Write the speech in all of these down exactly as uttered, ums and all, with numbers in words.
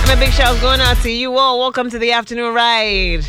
And a big shout going out to you all. Welcome to the afternoon ride.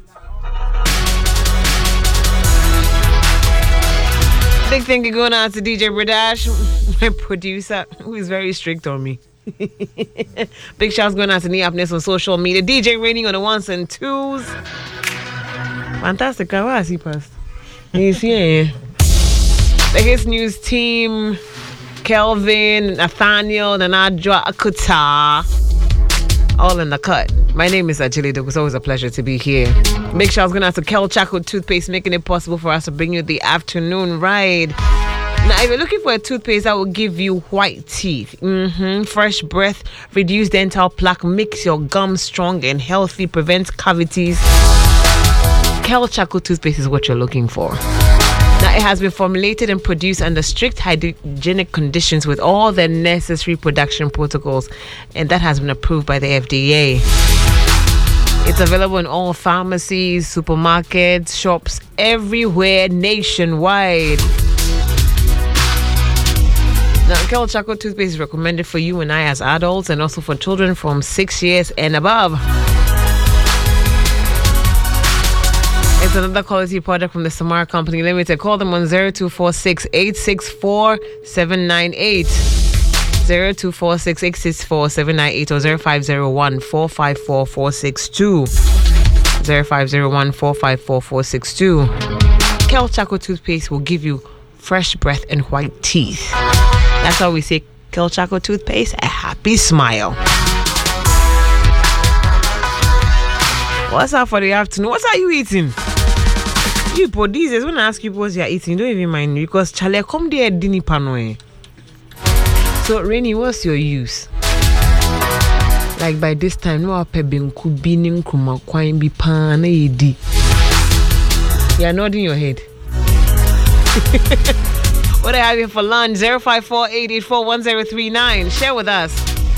Big thank you going out to D J Bradash, my producer, who is very strict on me. Big shouts going out to Neapness on social media. D J Rainy on the ones and twos. Fantastic. How is he passed? He's here. The Hits News team, Kelvin, Nathaniel, Nanadra, Akuta, all in the cut. My name is Ajili Dogo. It's always a pleasure to be here. Big shouts going out to Kel Chaco Toothpaste, making it possible for us to bring you the afternoon ride. Now, if you're looking for a toothpaste that will give you white teeth, mm-hmm, fresh breath, reduce dental plaque, makes your gums strong and healthy, prevents cavities, Kel Chaco Toothpaste is what you're looking for. Now, it has been formulated and produced under strict hygienic conditions with all the necessary production protocols, and that has been approved by the F D A. It's available in all pharmacies, supermarkets, shops, everywhere nationwide. Now, Kel Chaco Toothpaste is recommended for you and I as adults and also for children from six years and above. It's another quality product from the Samara Company Limited. Call them on zero two four six, eight six four, seven nine eight, zero two four six, eight six four, seven nine eight or zero five zero one, four five four, four six two, zero five zero one, four five four, four six two. Kel Chaco Toothpaste will give you fresh breath and white teeth. That's why we say Kel Chaco Toothpaste, a happy smile. What's up for the afternoon? What are you eating? You for these days, when I ask you what you're eating, you don't even mind me because Chale come there dini panoe. So Rainy, what's your use? Like by this time, no apebin kubining kuma kwine bi pan edi. You're nodding your head. What are you having for lunch? zero five four, eight eight four, one zero three nine. Share with us.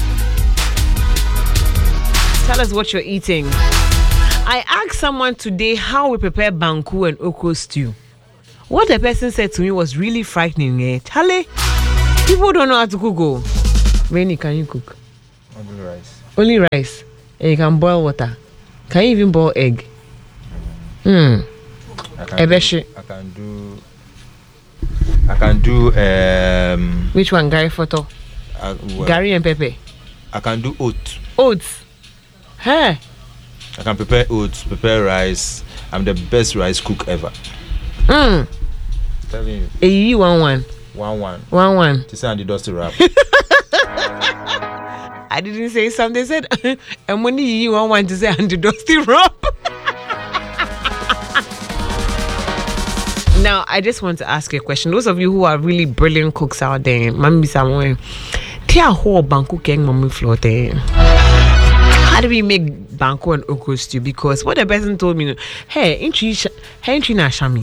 Tell us what you're eating. I asked someone today how we prepare banku and okra stew. What the person said to me was really frightening. Eh? Charlie, people don't know how to cook. Oh. Rainy, can you cook? Only rice. Only rice. And you can boil water. Can you even boil egg? Hmm. I can, do, I can do. I can do. Um. Which one, Gary photo? Uh, well, Gary and Pepe. I can do oats. Oats. Hey. I can prepare oats, prepare rice. I'm the best rice cook ever. Hmm. Telling you. Hey, you one one. One one. One one. To say Andy Dusty rap. I didn't say something. They said, and when you one one to say Andy Dusty rap. Now, I just want to ask you a question. Those of you who are really brilliant cooks out there, Mami Samuel, tia ho banku keng mami flote. How do we make banku and okra stew? Because what the person told me, hey, ain't you, hey, ain't you na shami?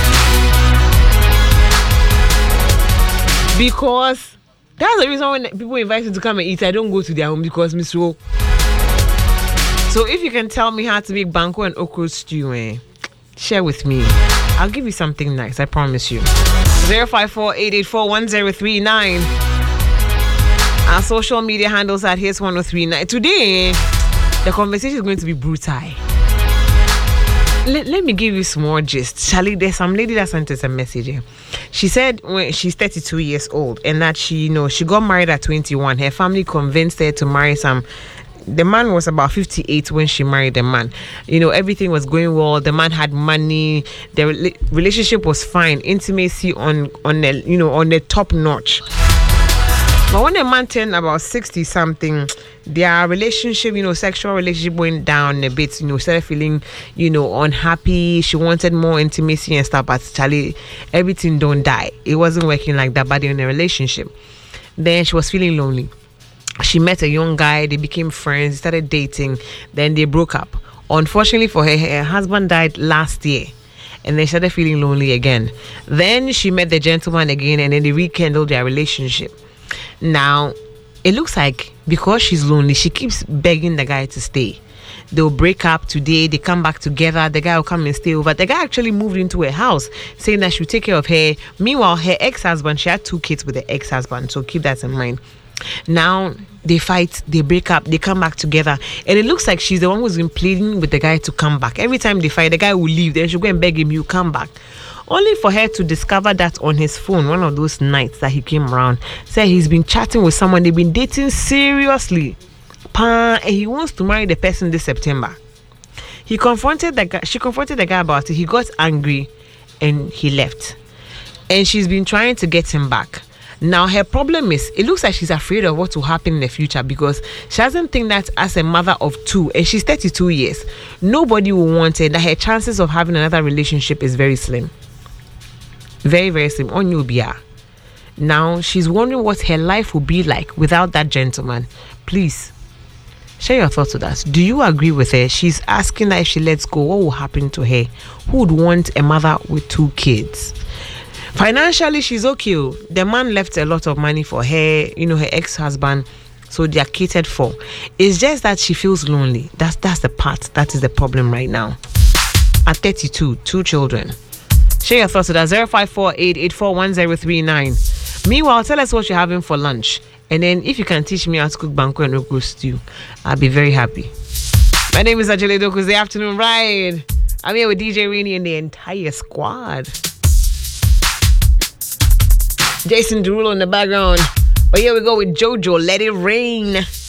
Because that's the reason when people invite me to come and eat, I don't go to their home because Miss Ro. So if you can tell me how to make banku and okra stew, eh, share with me. I'll give you something nice, I promise you. zero five four, eight eight four, one zero three nine. Our social media handles at Hits one oh three nine. Today, the conversation is going to be brutal. Let, let me give you some more gist. Charlie, there's some lady that sent us a message here. She said when she's thirty-two years old and that she, you know, she got married at twenty-one. Her family convinced her to marry some. The man was about fifty-eight when she married the man. You know, everything was going well. The man had money. The re- relationship was fine. Intimacy on on the, you know, on the top notch. But when the man turned about sixty something, their relationship, you know, sexual relationship went down a bit. You know, started feeling, you know, unhappy. She wanted more intimacy and stuff. But Charlie, everything don't die. It wasn't working like that. But in a relationship, then she was feeling lonely. She met a young guy, they became friends, started dating, then they broke up. Unfortunately for her, her husband died last year, and they started feeling lonely again. Then she met the gentleman again, and then they rekindled their relationship. Now, it looks like because she's lonely, she keeps begging the guy to stay. They'll break up today, they come back together, the guy will come and stay over. The guy actually moved into her house, saying that she'll take care of her. Meanwhile, her ex-husband, she had two kids with the ex-husband, so keep that in mind. Now they fight, they break up, they come back together, and it looks like she's the one who's been pleading with the guy to come back. Every time they fight, the guy will leave. Then she'll go and beg him, you come back. Only for her to discover that on his phone, one of those nights that he came around, said he's been chatting with someone, they've been dating seriously, and he wants to marry the person this September. He confronted the guy, she confronted the guy about it. He got angry and he left. And she's been trying to get him back. Now her problem is, it looks like she's afraid of what will happen in the future, because she doesn't think that as a mother of two, and she's thirty-two years, nobody will want her, that her chances of having another relationship is very slim. Very, very slim. On you be. Now she's wondering what her life will be like without that gentleman. Please share your thoughts with us. Do you agree with her? She's asking that if she lets go, what will happen to her? Who would want a mother with two kids? Financially, she's okay. The man left a lot of money for her, you know, her ex-husband, so they are catered for. It's just that she feels lonely. That's that's the part that is the problem right now. At thirty-two, two children. Share your thoughts with us. zero five four eight, eight four one zero three nine. Meanwhile, tell us what you're having for lunch. And then if you can teach me how to cook banku and okra stew, I'll be very happy. My name is Ajele Doku's The Afternoon Ride. I'm here with D J Rainey and the entire squad. Jason Derulo in the background. But here we go with JoJo, Let It Rain.